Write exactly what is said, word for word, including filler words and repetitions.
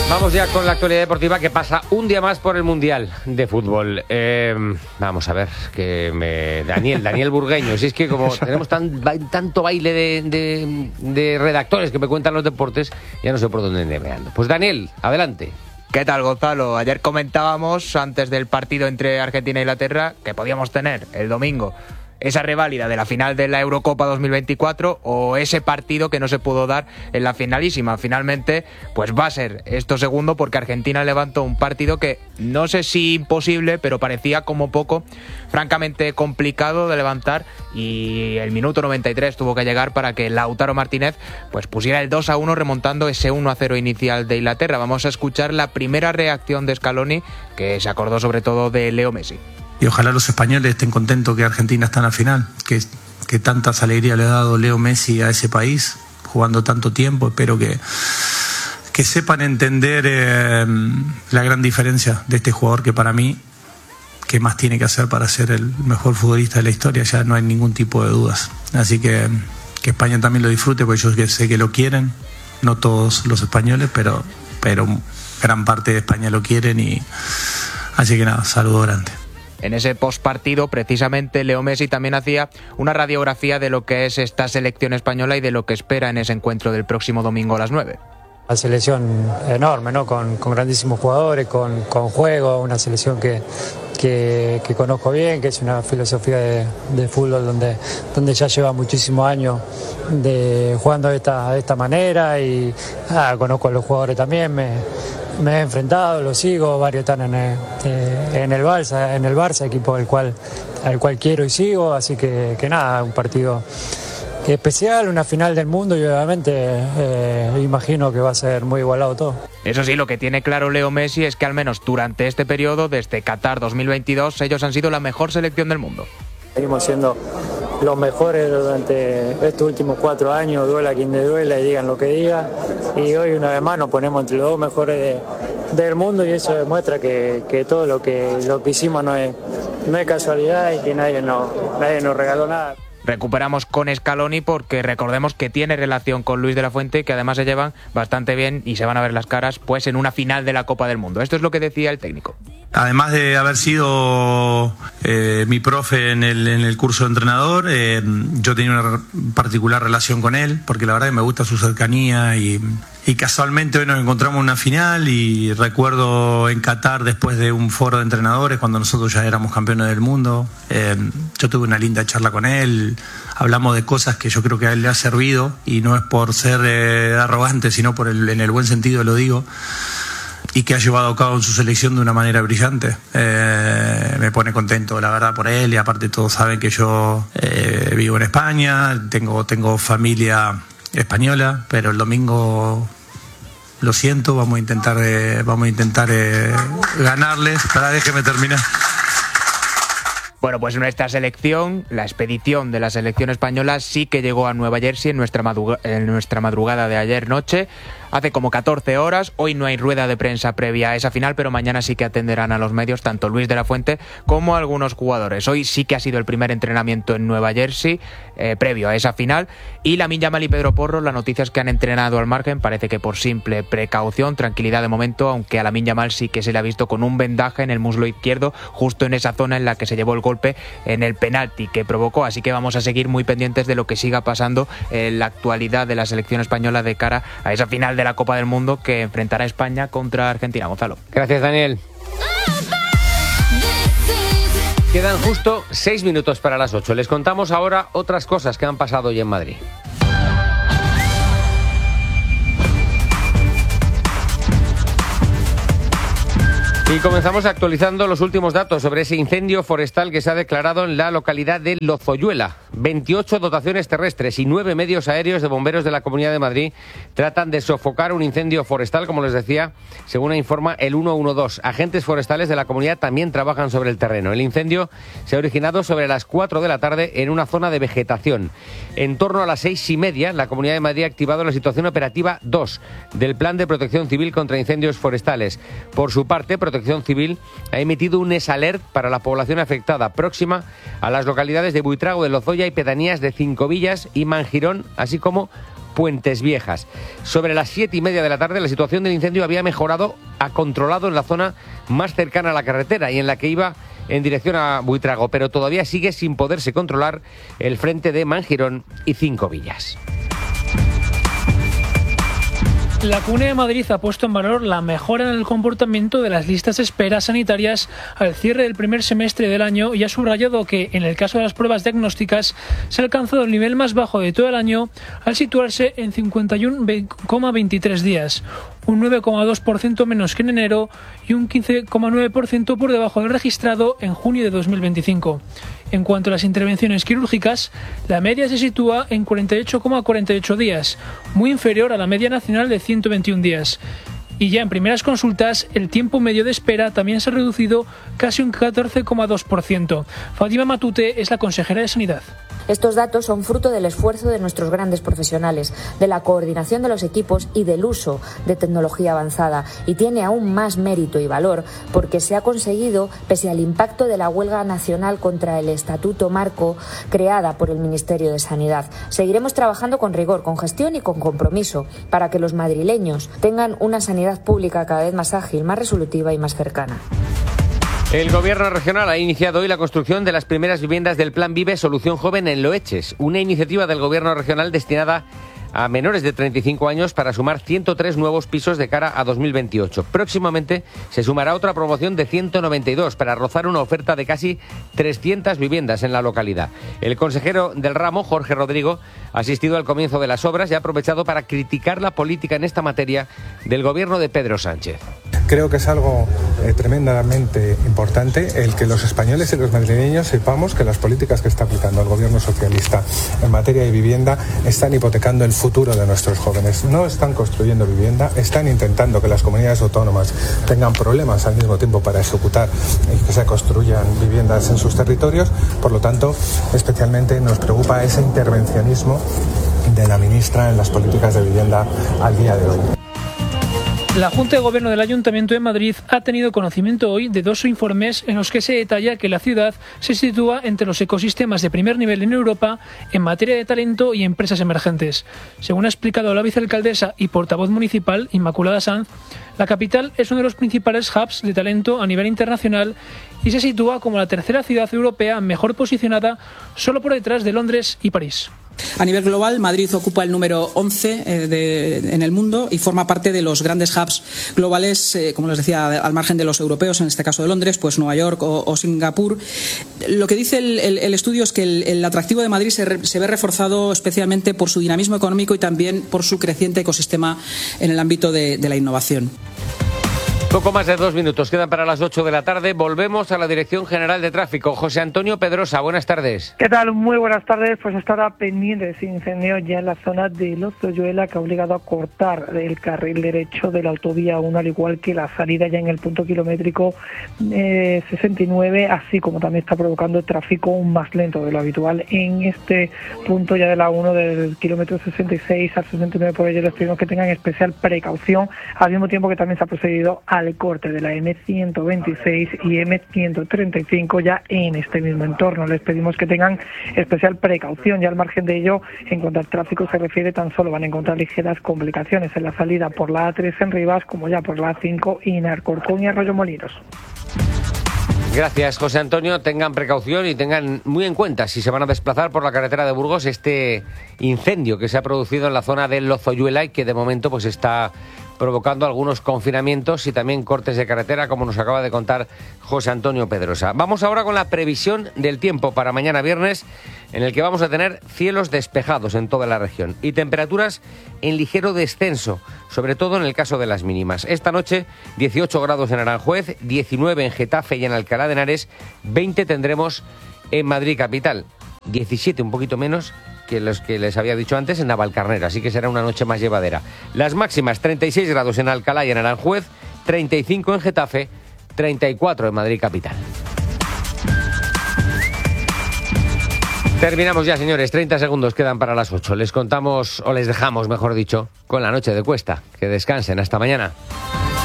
Vamos ya con la actualidad deportiva que pasa un día más por el Mundial de Fútbol. Eh, vamos a ver, que me... Daniel, Daniel Burgueño, si es que como tenemos tan, tanto baile de, de, de redactores que me cuentan los deportes, ya no sé por dónde me ando. Pues Daniel, adelante. ¿Qué tal, Gonzalo? Ayer comentábamos, antes del partido entre Argentina e Inglaterra, que podíamos tener el domingo esa reválida de la final de la Eurocopa dos mil veinticuatro o ese partido que no se pudo dar en la finalísima. Finalmente, pues va a ser esto segundo, porque Argentina levantó un partido que no sé si imposible, pero parecía como poco francamente complicado de levantar, y el minuto noventa y tres tuvo que llegar para que Lautaro Martínez pues pusiera el dos a uno, remontando ese uno a cero inicial de Inglaterra. Vamos a escuchar la primera reacción de Scaloni, que se acordó sobre todo de Leo Messi. Y ojalá los españoles estén contentos que Argentina está en la final, que, que tantas alegrías le ha dado Leo Messi a ese país, jugando tanto tiempo. Espero que, que sepan entender eh, la gran diferencia de este jugador, que para mí, ¿qué más tiene que hacer para ser el mejor futbolista de la historia? Ya no hay ningún tipo de dudas. Así que que España también lo disfrute, porque yo sé que lo quieren, no todos los españoles, pero, pero gran parte de España lo quieren, y así que nada, saludo grande. En ese postpartido, precisamente, Leo Messi también hacía una radiografía de lo que es esta selección española y de lo que espera en ese encuentro del próximo domingo a las nueve. Una selección enorme, ¿no? Con, con grandísimos jugadores, con, con juego, una selección que, que, que conozco bien, que es una filosofía de, de fútbol donde, donde ya lleva muchísimos años de, jugando de esta, de esta manera, y ah, conozco a los jugadores también, me, me he enfrentado, los sigo, varios están en el, en el Barça, en el Barça, equipo al cual, al cual quiero y sigo, así que, que nada, un partido especial, una final del mundo, y obviamente eh, imagino que va a ser muy igualado todo. Eso sí, lo que tiene claro Leo Messi es que al menos durante este periodo, desde Qatar dos mil veintidós, ellos han sido la mejor selección del mundo. Seguimos siendo los mejores durante estos últimos cuatro años, duela quien le duela y digan lo que digan, y hoy una vez más nos ponemos entre los dos mejores de, del mundo, y eso demuestra que, que todo lo que, lo que hicimos no es, no es casualidad, y que nadie nos, nadie nos regaló nada. Recuperamos con Scaloni porque recordemos que tiene relación con Luis de la Fuente, que además se llevan bastante bien y se van a ver las caras pues en una final de la Copa del Mundo. Esto es lo que decía el técnico. Además de haber sido eh, mi profe en el, en el curso de entrenador, eh, yo tenía una particular relación con él, porque la verdad que me gusta su cercanía, y, y casualmente hoy nos encontramos en una final, y recuerdo en Qatar, después de un foro de entrenadores, cuando nosotros ya éramos campeones del mundo, eh, yo tuve una linda charla con él, hablamos de cosas que yo creo que a él le ha servido, y no es por ser eh, arrogante, sino por el, en el buen sentido lo digo, y que ha llevado a cabo en su selección de una manera brillante. Eh, me pone contento, la verdad, por él, y aparte todos saben que yo eh, vivo en España, tengo, tengo familia española, pero el domingo, lo siento, vamos a intentar, eh, vamos a intentar eh, ganarles. Para, déjeme terminar. Bueno, pues nuestra selección, la expedición de la selección española, sí que llegó a Nueva Jersey en nuestra, madruga- en nuestra madrugada de ayer noche, hace como catorce horas. Hoy no hay rueda de prensa previa a esa final, pero mañana sí que atenderán a los medios tanto Luis de la Fuente como algunos jugadores. Hoy sí que ha sido el primer entrenamiento en Nueva Jersey eh, previo a esa final, y Lamine Yamal y Pedro Porro, la noticia es que han entrenado al margen, parece que por simple precaución, tranquilidad de momento, aunque a Lamine Yamal sí que se le ha visto con un vendaje en el muslo izquierdo, justo en esa zona en la que se llevó el golpe en el penalti que provocó, así que vamos a seguir muy pendientes de lo que siga pasando en la actualidad de la selección española de cara a esa final de la Copa del Mundo que enfrentará a España contra Argentina. Gonzalo. Gracias, Daniel. Quedan justo seis minutos para las ocho. Les contamos ahora otras cosas que han pasado hoy en Madrid. Y comenzamos actualizando los últimos datos sobre ese incendio forestal que se ha declarado en la localidad de Lozoyuela. veintiocho dotaciones terrestres y nueve medios aéreos de bomberos de la Comunidad de Madrid tratan de sofocar un incendio forestal, como les decía, según informa el ciento doce. Agentes forestales de la comunidad también trabajan sobre el terreno. El incendio se ha originado sobre las cuatro de la tarde en una zona de vegetación. En torno a las seis y media, la Comunidad de Madrid ha activado la situación operativa dos del Plan de Protección Civil contra Incendios Forestales. Por su parte, Protección Civil ha emitido un esalert para la población afectada próxima a las localidades de Buitrago de Lozoya y pedanías de Cinco Villas y Mangirón, así como Puentes Viejas. Sobre las siete y media de la tarde, la situación del incendio había mejorado a controlado en la zona más cercana a la carretera y en la que iba en dirección a Buitrago, pero todavía sigue sin poderse controlar el frente de Mangirón y Cinco Villas. La Comunidad de Madrid ha puesto en valor la mejora en el comportamiento de las listas de espera sanitarias al cierre del primer semestre del año y ha subrayado que, en el caso de las pruebas diagnósticas, se ha alcanzado el nivel más bajo de todo el año al situarse en cincuenta y uno coma veintitrés días, un nueve coma dos por ciento menos que en enero y un quince coma nueve por ciento por debajo del registrado en junio de dos mil veinticinco. En cuanto a las intervenciones quirúrgicas, la media se sitúa en cuarenta y ocho coma cuarenta y ocho días, muy inferior a la media nacional de ciento veintiún días. Y ya en primeras consultas, el tiempo medio de espera también se ha reducido casi un catorce coma dos por ciento. Fátima Matute es la consejera de Sanidad. Estos datos son fruto del esfuerzo de nuestros grandes profesionales, de la coordinación de los equipos y del uso de tecnología avanzada. Y tiene aún más mérito y valor porque se ha conseguido pese al impacto de la huelga nacional contra el Estatuto Marco creada por el Ministerio de Sanidad. Seguiremos trabajando con rigor, con gestión y con compromiso para que los madrileños tengan una sanidad pública cada vez más ágil, más resolutiva y más cercana. El Gobierno regional ha iniciado hoy la construcción de las primeras viviendas del Plan Vive Solución Joven en Loeches, una iniciativa del Gobierno regional destinada a menores de treinta y cinco años para sumar ciento tres nuevos pisos de cara a dos mil veintiocho. Próximamente se sumará otra promoción de ciento noventa y dos para rozar una oferta de casi trescientas viviendas en la localidad. El consejero del ramo, Jorge Rodrigo, ha asistido al comienzo de las obras y ha aprovechado para criticar la política en esta materia del Gobierno de Pedro Sánchez. Creo que es algo eh, tremendamente importante el que los españoles y los madrileños sepamos que las políticas que está aplicando el Gobierno socialista en materia de vivienda están hipotecando el futuro de nuestros jóvenes. No están construyendo vivienda, están intentando que las comunidades autónomas tengan problemas al mismo tiempo para ejecutar y que se construyan viviendas en sus territorios. Por lo tanto, especialmente nos preocupa ese intervencionismo de la ministra en las políticas de vivienda al día de hoy. La Junta de Gobierno del Ayuntamiento de Madrid ha tenido conocimiento hoy de dos informes en los que se detalla que la ciudad se sitúa entre los ecosistemas de primer nivel en Europa en materia de talento y empresas emergentes. Según ha explicado la vicealcaldesa y portavoz municipal, Inmaculada Sanz, la capital es uno de los principales hubs de talento a nivel internacional y se sitúa como la tercera ciudad europea mejor posicionada, solo por detrás de Londres y París. A nivel global, Madrid ocupa el número once eh, de, en el mundo y forma parte de los grandes hubs globales, eh, como les decía, al margen de los europeos, en este caso de Londres, pues Nueva York o, o Singapur. Lo que dice el, el, el estudio es que el, el atractivo de Madrid se, re, se ve reforzado especialmente por su dinamismo económico y también por su creciente ecosistema en el ámbito de, de la innovación. Poco más de dos minutos quedan para las ocho de la tarde. Volvemos a la Dirección General de Tráfico. José Antonio Pedrosa, buenas tardes. ¿Qué tal? Muy buenas tardes. Pues estará pendiente de ese incendio ya en la zona de Lozoyuela, que ha obligado a cortar el carril derecho de la autovía uno, al igual que la salida ya en el punto kilométrico eh, sesenta y nueve, así como también está provocando tráfico más lento de lo habitual en este punto ya de la uno, del kilómetro sesenta y seis al sesenta y nueve. Por ello les pedimos que tengan especial precaución, al mismo tiempo que también se ha procedido a al corte de la eme ciento veintiséis y eme ciento treinta y cinco ya en este mismo entorno. Les pedimos que tengan especial precaución. Ya al margen de ello, en cuanto al tráfico se refiere, tan solo van a encontrar ligeras complicaciones en la salida por la A tres en Rivas, como ya por la A cinco y en Alcorcón y Arroyo Molinos. Gracias, José Antonio. Tengan precaución y tengan muy en cuenta, si se van a desplazar por la carretera de Burgos, este incendio que se ha producido en la zona de Lozoyuela y que de momento pues está provocando algunos confinamientos y también cortes de carretera, como nos acaba de contar José Antonio Pedrosa. Vamos ahora con la previsión del tiempo para mañana viernes, en el que vamos a tener cielos despejados en toda la región y temperaturas en ligero descenso, sobre todo en el caso de las mínimas. Esta noche, dieciocho grados en Aranjuez, diecinueve en Getafe y en Alcalá de Henares, veinte tendremos en Madrid capital, diecisiete, un poquito menos que los que les había dicho antes, en Navalcarnero, así que será una noche más llevadera. Las máximas, treinta y seis grados en Alcalá y en Aranjuez, treinta y cinco en Getafe, treinta y cuatro en Madrid capital. Terminamos ya, señores, treinta segundos quedan para las ocho. Les contamos, o les dejamos, mejor dicho, con la noche de Cuesta. Que descansen, hasta mañana.